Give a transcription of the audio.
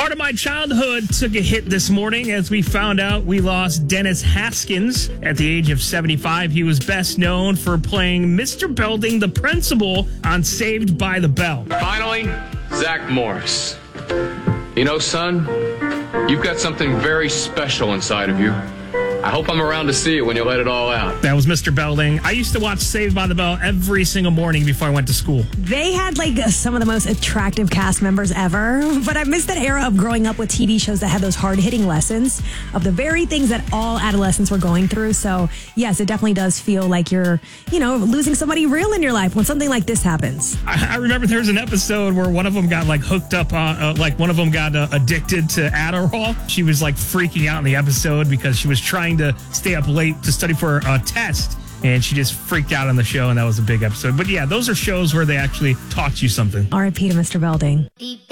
Part of my childhood took a hit this morning as we found out we lost Dennis Haskins at the age of 75. He was best known for playing Mr. Belding, the principal, on Saved by the Bell. Finally, Zach Morris. You know, son, you've got something very special inside of you. I hope I'm around to see it when you let it all out. That was Mr. Belding. I used to watch Saved by the Bell every single morning before I went to school. They had some of the most attractive cast members ever, but I missed that era of growing up with TV shows that had those hard-hitting lessons of the very things that all adolescents were going through. So, yes, it definitely does feel like you're, losing somebody real in your life when something like this happens. I remember there was an episode where one of them got hooked up on, one of them got addicted to Adderall. She was freaking out in the episode because she was trying to stay up late to study for a test, and she just freaked out on the show, and that was a big episode. But yeah, those are shows where they actually taught you something. R.I.P. to Mr. Belding.